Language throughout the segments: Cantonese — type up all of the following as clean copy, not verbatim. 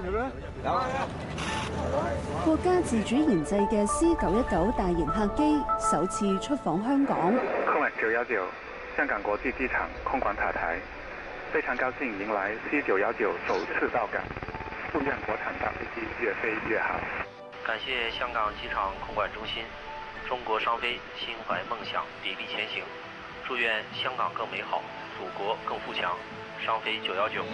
國家自主研製嘅 C919大型客機首次出訪香港。 空管919香港國際機場空管塔台，非常高興迎來 C919首次到港，祝願國產大飛機越飛越好。 感謝香港機場空管中心，中國商飛心懷夢想，砥砺前行，祝願香港更美好，祖國更富強。商飛919。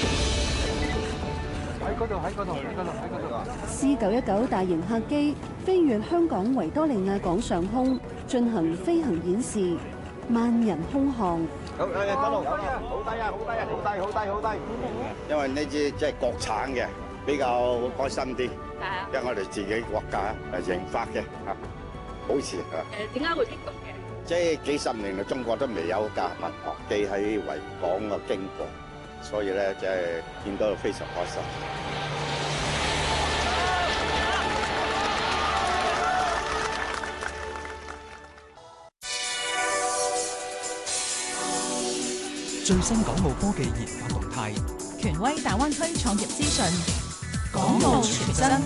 C919大型客機飛越香港維多利亞港上空，進行飛行演示，萬人空巷。 好低啊！好低啊！好低！因為呢支即係國產嘅，比較開心啲。因為我哋自己國家研發嘅嚇，保持嚇。 點解會激動嘅？ 即係幾十年嚟，中國都未有架民航機喺維港嘅經過，所以咧即係見到非常開心。 最新港澳科技研發動態， 權威大灣區創業資訊，港澳全真。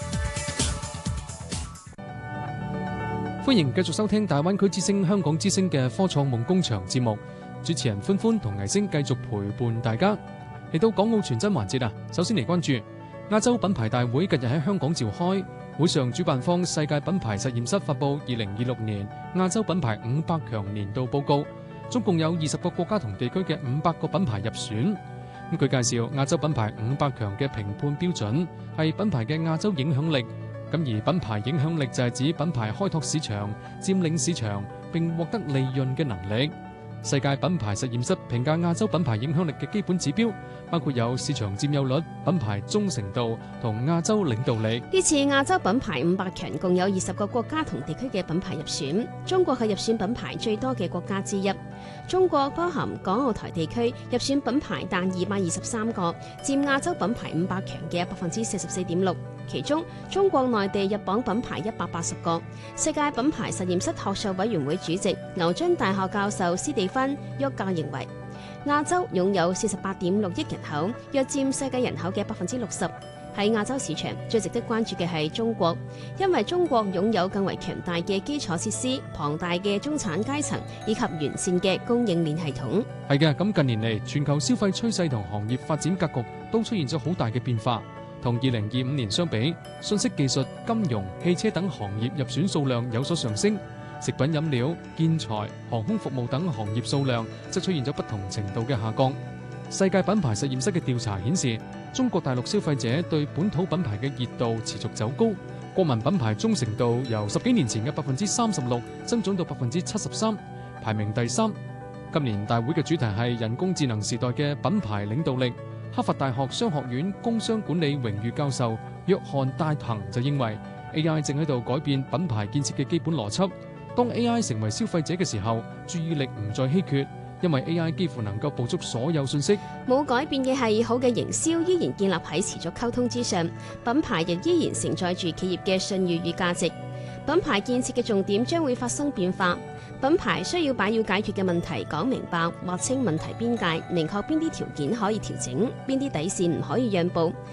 歡迎繼續收聽大灣區之聲香港之聲嘅科創夢工場節目，主持人歡歡同倪星繼續陪伴大家。嚟到港澳全真環節啊，首先嚟關注亞洲品牌大會近日喺香港召開，會上主辦方世界品牌實驗室發布2026年亞洲品牌500強年度報告，總共有20個國家同地區嘅500個品牌入選。佢介紹亞洲品牌500強嘅評判標準係品牌嘅亞洲影響力。咁而品牌影響力就係指品牌開拓市場、佔領市場並獲得利潤嘅能力。世界品牌實驗室評價亞洲品牌影響力嘅基本指標，包括有市場佔有率、品牌忠誠度同亞洲領導力。 呢次亞洲品牌500強共有20個國家同地區嘅品牌入選，中國係入選品牌最多嘅國家之一。中國包含港澳台地區入選品牌達223個，佔亞洲品牌500強嘅44.6%。其中，中國內地入榜品牌180個。世界品牌實驗室學術委員會主席牛津大學教授斯蒂芬·沃格認為，亞洲擁有48.6億人口，約佔世界人口嘅60%。喺亞洲市場，最值得關注嘅係中國，因為中國擁有更為強大嘅基礎設施、龐大嘅中產階層以及完善嘅供應鏈系統。 係嘅，咁近年嚟，全球消費趨勢同行業發展格局都出現咗好大嘅變化。同2025年相比，信息技術、金融、汽車等行業入選數量有所上升，食品飲料、建材、航空服務等行業數量則出現咗不同程度嘅下降。世界品牌實驗室嘅調查顯示，中國大陸消費者對本土品牌嘅熱度持續走高，國民品牌忠誠度由10幾年前嘅36%增長到73%，排名第3。今年大會嘅主題係人工智能時代嘅品牌領導力。哈佛大學商學院工商管理榮譽教授約翰戴彭就認為 AI 正喺度改變品牌建設嘅基本邏輯。當 AI 成為消費者嘅時候，注意力唔再稀缺，因為 AI 幾乎能夠捕捉所有信息。 冇改變嘅係好嘅營銷依然建立喺持續溝通之上，品牌亦依然承載住企業嘅信譽與價值。品牌建設嘅重點將會發生變化，品牌需要把要解決嘅問題講明白，劃清問題邊界，明確邊啲條件可以調整，邊啲底線唔可以讓步。